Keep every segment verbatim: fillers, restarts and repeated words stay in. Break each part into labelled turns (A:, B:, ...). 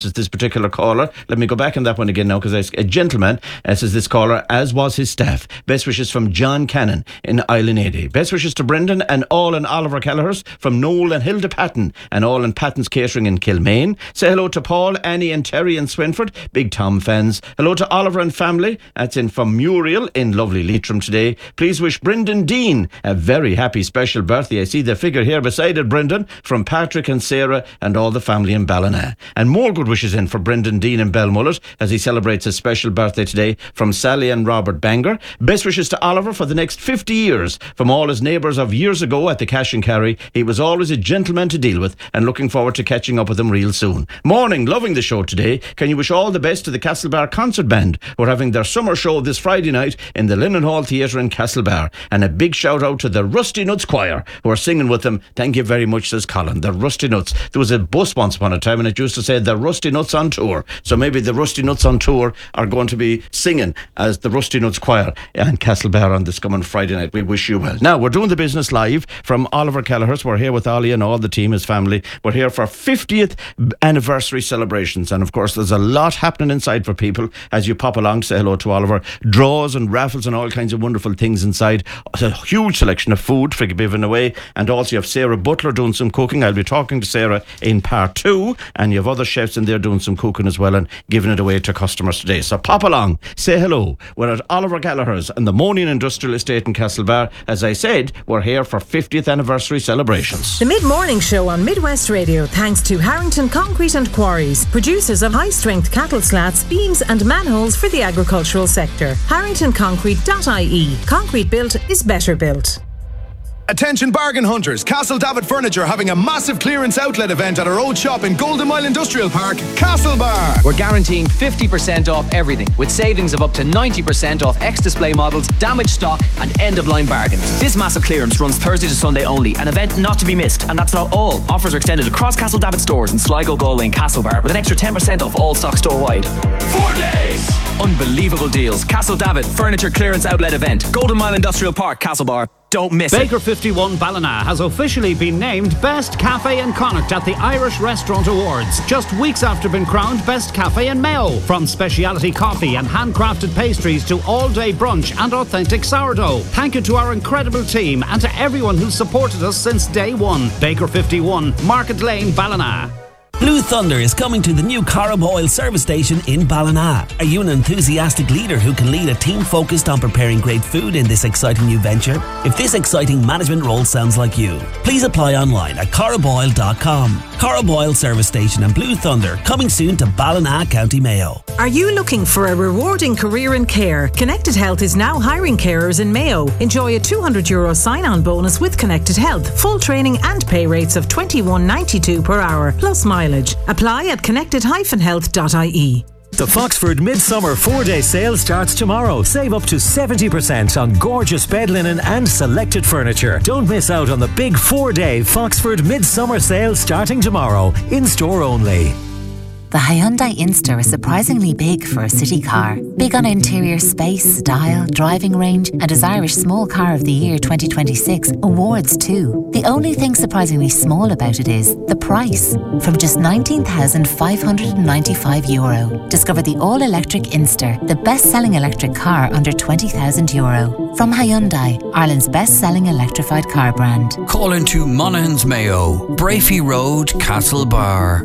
A: this particular caller. Let me go back on that one again now, because a gentleman, uh, says this caller, as was his staff. Best wishes from John Cannon in Island. Best wishes to Brendan and all in Oliver Kelleher's from Noel and Hilda Patton and all in Patton's Catering in Kilmaine. Say hello to Paul, Annie and Terry in Swinford, big Tom fans. Hello to Oliver and family. That's in from Muriel in lovely Leitrim today. Please wish Brendan Dean a very happy special birthday. I see the figure here beside it, Brendan, from Patrick and Sarah and all the family in Ballina. And more good wishes in for Brendan Dean in Belmullet as he celebrates his special birthday today from Sally and Robert Banger. Best wishes to Oliver for the next fifty years from all his neighbours of years ago at the Cash and Carry. He was always a gentleman to deal with, and looking forward to catching up with him real soon. Morning, loving the show today. Can you wish all the best to the Castlebar Concert Band who are having their summer show this Friday night in the Linen Hall Theatre in Castlebar? And a big shout out to the Rusty Nuts Choir who are singing with them. Thank you very much, says Colin. The Rusty Nuts. There was a bus once upon a time and it used to say the Rusty Nuts on tour. So maybe the Rusty Nuts on tour are going to be singing as the Rusty Nuts Choir and Castlebar on this coming Friday night. We wish you well. Now, we're doing the business live from Oliver Kelleher's. We're here with Ollie and all the team, his family. We're here for fiftieth anniversary celebrations. And of course, there's a lot happening inside for people as you pop along. Say hello to Oliver. Draws and raffles and all kinds of wonderful things inside. It's a huge selection of food for giving away. And also you have Sarah Butler doing some cooking. I'll be talking to Sarah in part two. And you have other chefs in there doing some cooking as well and giving it away to customers today. So pop along, say hello. We're at Oliver Kelleher's and the Monian Industrial Estate in Castlebar. As I said, we're here for fiftieth anniversary celebrations.
B: The mid-morning show on Midwest Radio, thanks to Harrington Concrete and Quarries, producers of high-strength cattle slats, beams and manholes for the agricultural sector. harrington concrete dot I E. Concrete built is better built.
C: Attention bargain hunters, Castle David Furniture having a massive clearance outlet event at our old shop in Golden Mile Industrial Park, Castlebar.
D: We're guaranteeing fifty percent off everything, with savings of up to ninety percent off ex-display models, damaged stock and end-of-line bargains.
E: This massive clearance runs Thursday to Sunday only, an event not to be missed. And that's not all. Offers are extended across Castle David stores in Sligo, Galway and Castlebar, with an extra ten percent off all stock store-wide.
F: Four days!
E: Unbelievable deals. Castle David Furniture Clearance Outlet Event, Golden Mile Industrial Park, Castlebar. Don't miss
G: Baker
E: it.
G: fifty-one Ballina has officially been named Best Cafe in Connacht at the Irish Restaurant Awards, just weeks after being crowned Best Cafe in Mayo. From speciality coffee and handcrafted pastries to all-day brunch and authentic sourdough. Thank you to our incredible team and to everyone who's supported us since day one. Baker fifty-one, Market Lane, Ballina.
H: Blue Thunder is coming to the new Corrib Oil service station in Ballina. Are you an enthusiastic leader who can lead a team focused on preparing great food in this exciting new venture? If this exciting management role sounds like you, please apply online at corrib oil dot com. Corrib Oil service station and Blue Thunder coming soon to Ballina, County Mayo.
B: Are you looking for a rewarding career in care? Connected Health is now hiring carers in Mayo. Enjoy a two hundred euro sign-on bonus with Connected Health, full training and pay rates of twenty-one ninety-two per hour, plus mileage. Apply at connected dash health dot I E.
I: The Foxford Midsummer four-day sale starts tomorrow. Save up to seventy percent on gorgeous bed linen and selected furniture. Don't miss out on the big four-day Foxford Midsummer sale starting tomorrow. In-store only.
J: The Hyundai Inster is surprisingly big for a city car. Big on interior space, style, driving range, and as Irish Small Car of the Year twenty twenty-six awards too. The only thing surprisingly small about it is the price. From just nineteen thousand five hundred ninety-five euro. Discover the all-electric Inster, the best-selling electric car under twenty thousand euro. From Hyundai, Ireland's best-selling electrified car brand.
K: Call into Monaghan's Mayo, Brafey Road, Castlebar.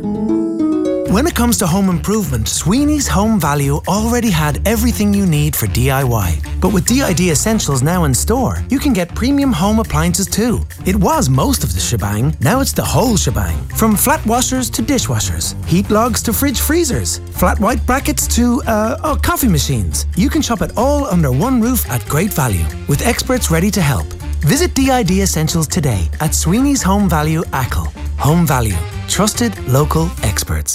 L: When it comes to home improvement, Sweeney's Home Value already had everything you need for D I Y. But with D I D Essentials now in store, you can get premium home appliances too. It was most of the shebang, now it's the whole shebang. From flat washers to dishwashers, heat logs to fridge freezers, flat white brackets to, uh, oh, coffee machines. You can shop it all under one roof at great value, with experts ready to help. Visit D I D Essentials today at Sweeney's Home Value Achill. Home Value. Trusted local experts.